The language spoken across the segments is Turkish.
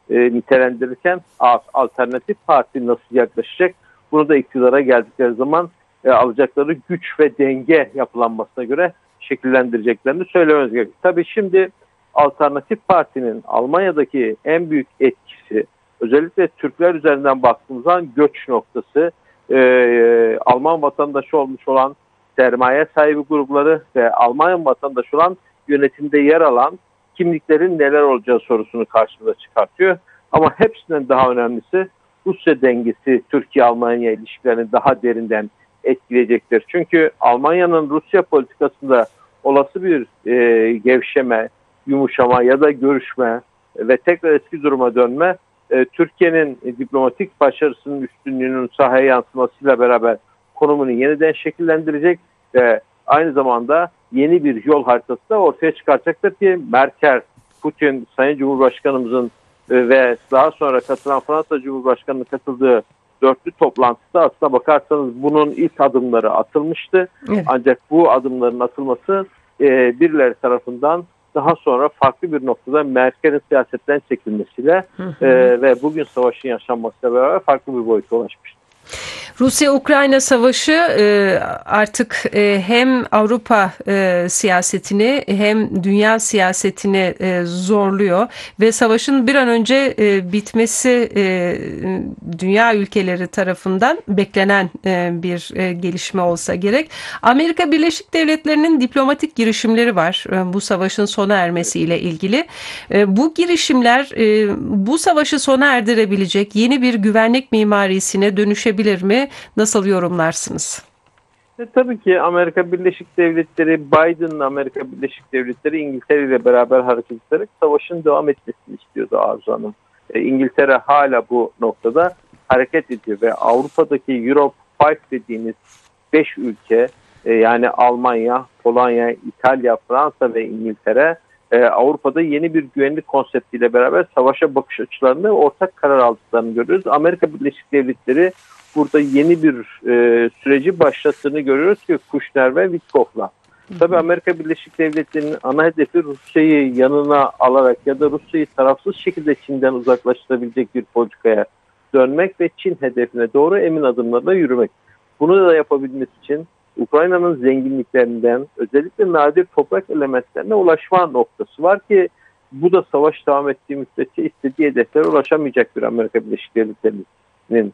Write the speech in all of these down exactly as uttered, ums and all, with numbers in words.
e, nitelendirirken alternatif parti nasıl yaklaşacak? Bunu da iktidara geldikleri zaman e, alacakları güç ve denge yapılanmasına göre şekillendireceklerini söylememiz gerekiyor. Tabii şimdi alternatif partinin Almanya'daki en büyük etkisi, özellikle Türkler üzerinden baktığımız zaman göç noktası, e, Alman vatandaşı olmuş olan sermaye sahibi grupları ve Alman vatandaşı olan yönetimde yer alan kimliklerin neler olacağı sorusunu karşımıza çıkartıyor. Ama hepsinden daha önemlisi Rusya dengesi Türkiye-Almanya ilişkilerini daha derinden etkileyecektir. Çünkü Almanya'nın Rusya politikasında olası bir e, gevşeme, yumuşama ya da görüşme ve tekrar eski duruma dönme e, Türkiye'nin e, diplomatik başarısının üstünlüğünün sahaya yansımasıyla beraber konumunu yeniden şekillendirecek ve aynı zamanda yeni bir yol haritası da ortaya çıkartacaktır ki Merkel, Putin, Sayın Cumhurbaşkanımızın e, ve daha sonra katılan Fransa Cumhurbaşkanı'nın katıldığı dörtlü toplantıda aslına bakarsanız bunun ilk adımları atılmıştı. Evet. Ancak bu adımların atılması e, birileri tarafından daha sonra farklı bir noktada Merkel'in siyasetten çekilmesiyle hı hı. E, ve bugün savaşın yaşanmasıyla beraber farklı bir boyuta ulaşmıştı. Rusya-Ukrayna savaşı artık hem Avrupa siyasetini hem dünya siyasetini zorluyor ve savaşın bir an önce bitmesi dünya ülkeleri tarafından beklenen bir gelişme olsa gerek. Amerika Birleşik Devletleri'nin diplomatik girişimleri var bu savaşın sona ermesiyle ilgili. Bu girişimler bu savaşı sona erdirebilecek yeni bir güvenlik mimarisine dönüşebilir mi? Nasıl yorumlarsınız? E, tabii ki Amerika Birleşik Devletleri, Biden'ın Amerika Birleşik Devletleri İngiltere ile beraber hareket ederek savaşın devam etmesini istiyordu Arzu Hanım. E, İngiltere hala bu noktada hareket ediyor ve Avrupa'daki Europe beş dediğimiz beş ülke e, yani Almanya, Polonya, İtalya, Fransa ve İngiltere e, Avrupa'da yeni bir güvenlik konseptiyle beraber savaşa bakış açılarını ortak karar aldıklarını görüyoruz. Amerika Birleşik Devletleri burada yeni bir e, süreci başlattığını görüyoruz ki Kushner ve Witkoff'la. Tabii Amerika Birleşik Devletleri'nin ana hedefi Rusya'yı yanına alarak ya da Rusya'yı tarafsız şekilde Çin'den uzaklaştırabilecek bir politikaya dönmek ve Çin hedefine doğru emin adımlarla yürümek. Bunu da yapabilmesi için Ukrayna'nın zenginliklerinden özellikle nadir toprak elementlerine ulaşma noktası var ki bu da savaş devam ettiği müddetçe istediği hedeflere ulaşamayacak bir Amerika Birleşik Devletleri'nin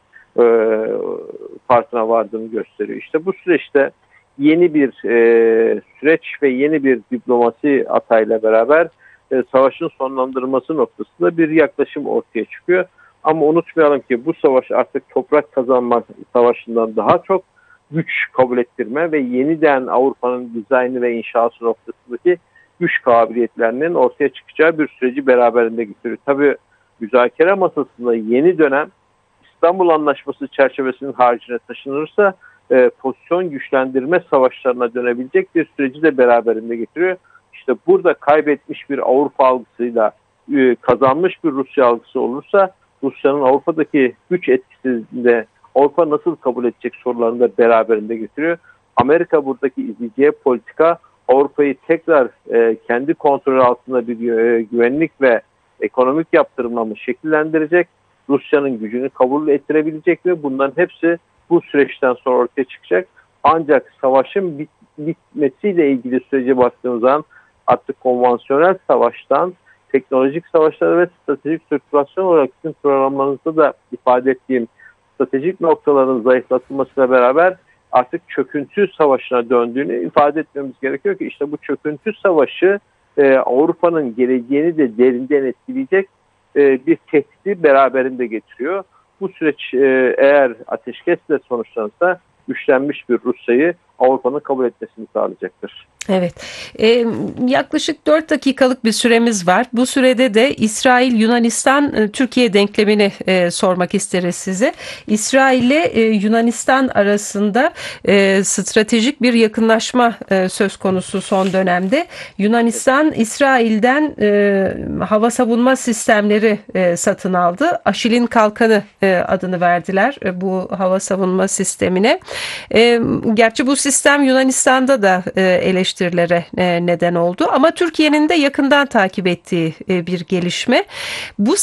farkına vardığını gösteriyor. İşte bu süreçte yeni bir e, süreç ve yeni bir diplomasi hatayla beraber e, savaşın sonlandırılması noktasında bir yaklaşım ortaya çıkıyor. Ama unutmayalım ki bu savaş artık toprak kazanma savaşından daha çok güç kabul ettirme ve yeniden Avrupa'nın dizaynı ve inşası noktasındaki güç kabiliyetlerinin ortaya çıkacağı bir süreci beraberinde getiriyor. Tabii müzakere masasında yeni dönem İstanbul Anlaşması çerçevesinin haricine taşınırsa e, pozisyon güçlendirme savaşlarına dönebilecek bir süreci de beraberinde getiriyor. İşte burada kaybetmiş bir Avrupa algısıyla e, kazanmış bir Rusya algısı olursa Rusya'nın Avrupa'daki güç etkisinde Avrupa nasıl kabul edecek sorularını da beraberinde getiriyor. Amerika buradaki izleyeceği politika Avrupa'yı tekrar e, kendi kontrolü altında bir e, güvenlik ve ekonomik yaptırımla şekillendirecek. Rusya'nın gücünü kabul ettirebilecek ve bunların hepsi bu süreçten sonra ortaya çıkacak. Ancak savaşın bit, bitmesiyle ilgili sürece baktığımız zaman artık konvansiyonel savaştan teknolojik savaşlara ve stratejik sirkülasyon olarak sizin programlarınızda da ifade ettiğim stratejik noktaların zayıflatılmasıyla beraber artık çöküntü savaşına döndüğünü ifade etmemiz gerekiyor ki işte bu çöküntü savaşı e, Avrupa'nın geleceğini de derinden etkileyecek bir tehdidi beraberinde getiriyor. Bu süreç eğer ateşkesle sonuçlanırsa güçlenmiş bir Rusya'yı Avrupa'nın kabul etmesini sağlayacaktır. Evet. Ee, yaklaşık dört dakikalık bir süremiz var. Bu sürede de İsrail, Yunanistan, Türkiye denklemini e, sormak isteriz size. İsrail ile e, Yunanistan arasında e, stratejik bir yakınlaşma e, söz konusu son dönemde. Yunanistan, İsrail'den e, hava savunma sistemleri e, satın aldı. Aşil'in Kalkanı e, adını verdiler e, bu hava savunma sistemine. E, gerçi bu sistem Yunanistan'da da e, eleştirildi. neden oldu ama Türkiye'nin de yakından takip ettiği bir gelişme. Bu